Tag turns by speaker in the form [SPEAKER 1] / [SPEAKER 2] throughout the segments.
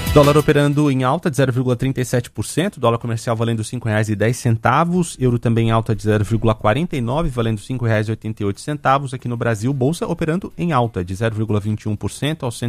[SPEAKER 1] Dólar operando em alta de 0,37%, dólar comercial valendo R$ 5,10, euro também em alta de 0,49%, valendo R$ 5,88. Aqui no Brasil, bolsa operando em alta de 0,21% aos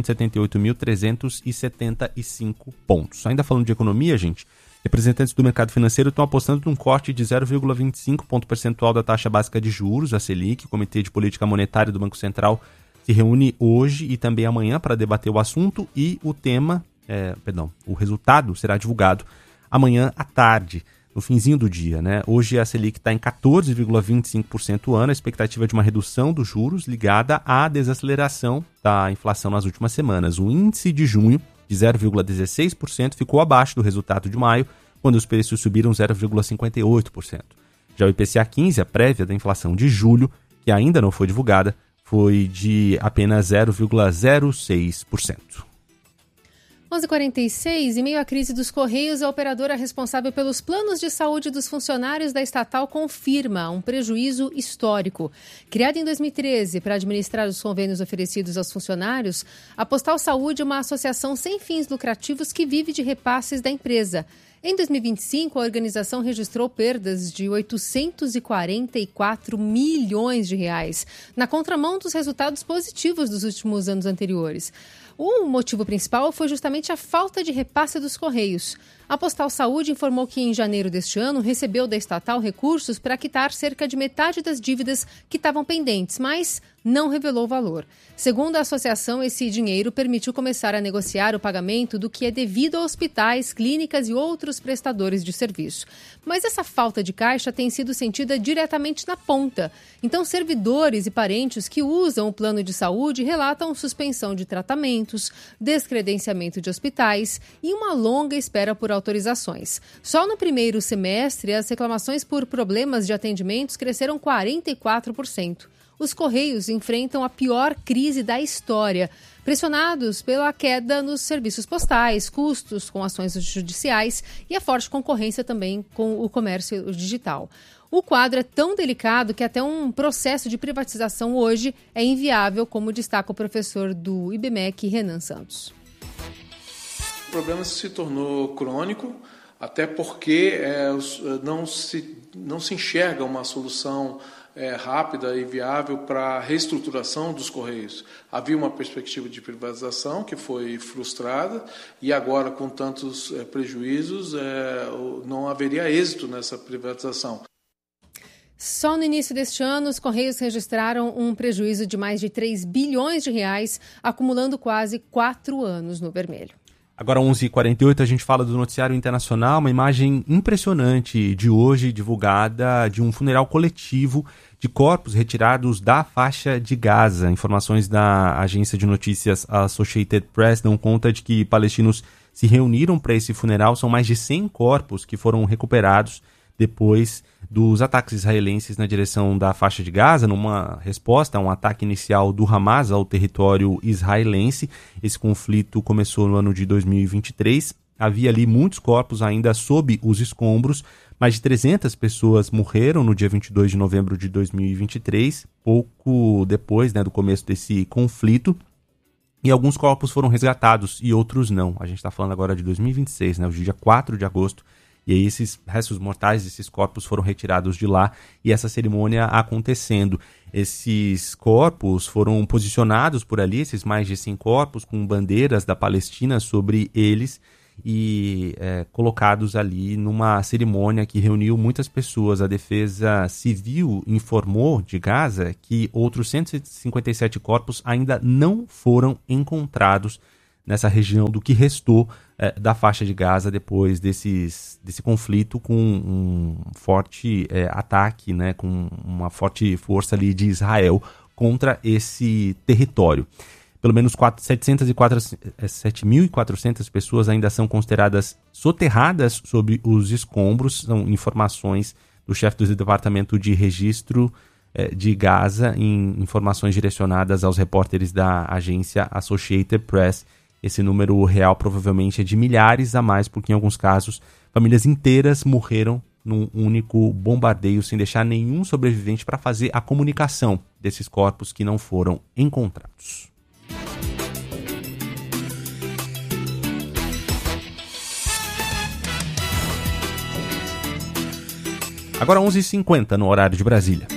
[SPEAKER 1] 178.375 pontos. Ainda falando de economia, gente, representantes do mercado financeiro estão apostando num corte de 0,25 ponto percentual da taxa básica de juros, a Selic. O Comitê de Política Monetária do Banco Central se reúne hoje e também amanhã para debater o assunto e o resultado será divulgado amanhã à tarde, no finzinho do dia, né? Hoje a Selic está em 14,25% ano, a expectativa de uma redução dos juros ligada à desaceleração da inflação nas últimas semanas. O índice de junho, de 0,16%, ficou abaixo do resultado de maio, quando os preços subiram 0,58%. Já o IPCA 15, a prévia da inflação de julho, que ainda não foi divulgada, foi de apenas 0,06%.
[SPEAKER 2] 11h46, em meio à crise dos Correios, a operadora responsável pelos planos de saúde dos funcionários da estatal confirma um prejuízo histórico. Criada em 2013 para administrar os convênios oferecidos aos funcionários, a Postal Saúde é uma associação sem fins lucrativos que vive de repasses da empresa. Em 2025, a organização registrou perdas de 844 milhões de reais, na contramão dos resultados positivos dos últimos anos anteriores. O motivo principal foi justamente a falta de repasse dos Correios. A Postal Saúde informou que em janeiro deste ano recebeu da estatal recursos para quitar cerca de metade das dívidas que estavam pendentes, mas não revelou o valor. Segundo a associação, esse dinheiro permitiu começar a negociar o pagamento do que é devido a hospitais, clínicas e outros prestadores de serviço. Mas essa falta de caixa tem sido sentida diretamente na ponta. Então, servidores e parentes que usam o plano de saúde relatam suspensão de tratamentos, descredenciamento de hospitais e uma longa espera por autorizações. Só no primeiro semestre, as reclamações por problemas de atendimentos cresceram 44%. Os Correios enfrentam a pior crise da história, pressionados pela queda nos serviços postais, custos com ações judiciais e a forte concorrência também com o comércio digital. O quadro é tão delicado que até um processo de privatização hoje é inviável, como destaca o professor do IBMEC, Renan Santos.
[SPEAKER 3] O problema se tornou crônico, até porque não se enxerga uma solução rápida e viável para a reestruturação dos Correios. Havia uma perspectiva de privatização que foi frustrada e agora, com tantos prejuízos, não haveria êxito nessa privatização.
[SPEAKER 2] Só no início deste ano, os Correios registraram um prejuízo de mais de 3 bilhões de reais, acumulando quase 4 anos no vermelho.
[SPEAKER 1] Agora, 11h48, a gente fala do noticiário internacional, uma imagem impressionante de hoje, divulgada de um funeral coletivo de corpos retirados da faixa de Gaza. Informações da agência de notícias Associated Press dão conta de que palestinos se reuniram para esse funeral. São mais de 100 corpos que foram recuperados depois dos ataques israelenses na direção da faixa de Gaza, numa resposta a um ataque inicial do Hamas ao território israelense. Esse conflito começou no ano de 2023. Havia ali muitos corpos ainda sob os escombros. Mais de 300 pessoas morreram no dia 22 de novembro de 2023, pouco depois, do começo desse conflito. E alguns corpos foram resgatados e outros não. A gente está falando agora de 2026, o dia 4 de agosto. E aí esses restos mortais, esses corpos foram retirados de lá e essa cerimônia acontecendo. Esses corpos foram posicionados por ali, esses mais de 100 corpos, com bandeiras da Palestina sobre eles e colocados ali numa cerimônia que reuniu muitas pessoas. A Defesa Civil informou de Gaza que outros 157 corpos ainda não foram encontrados nessa região do que restou da faixa de Gaza depois desse conflito, com um forte ataque, com uma forte força ali de Israel contra esse território. Pelo menos 7.400 pessoas ainda são consideradas soterradas sob os escombros. São informações do chefe do Departamento de Registro de Gaza, em informações direcionadas aos repórteres da agência Associated Press. Esse número real provavelmente é de milhares a mais, porque em alguns casos famílias inteiras morreram num único bombardeio, sem deixar nenhum sobrevivente para fazer a comunicação desses corpos que não foram encontrados. Agora 11h50 no horário de Brasília.